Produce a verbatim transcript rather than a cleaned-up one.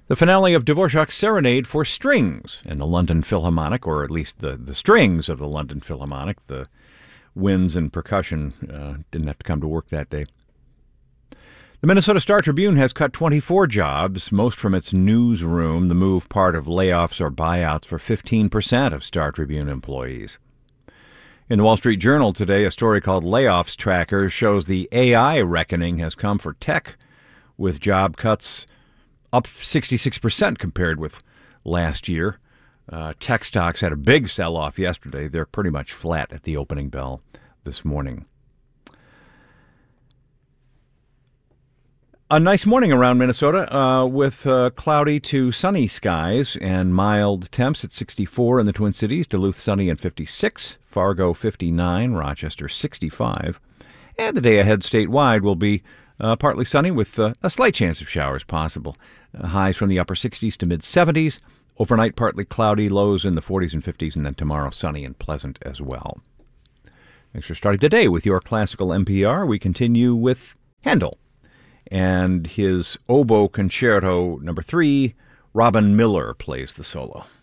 The finale of Dvorak's Serenade for Strings in the London Philharmonic, or at least the, the strings of the London Philharmonic. The winds and percussion uh, didn't have to come to work that day. The Minnesota Star-Tribune has cut twenty-four jobs, most from its newsroom. The move part of layoffs or buyouts for fifteen percent of Star-Tribune employees. In the Wall Street Journal today, a story called Layoffs Tracker shows the A I reckoning has come for tech, with job cuts up sixty-six percent compared with last year. Uh, tech stocks had a big sell-off yesterday. They're pretty much flat at the opening bell this morning. A nice morning around Minnesota uh, with uh, cloudy to sunny skies and mild temps at sixty-four in the Twin Cities. Duluth sunny and fifty-six. Fargo fifty-nine. Rochester sixty-five. And the day ahead statewide will be uh, partly sunny with uh, a slight chance of showers possible. Uh, highs from the upper sixties to mid-seventies. Overnight partly cloudy, lows in the forties and fifties, and then tomorrow sunny and pleasant as well. Thanks for starting the day with your classical N P R. We continue with Handel and his Oboe Concerto number three. Robin Miller plays the solo.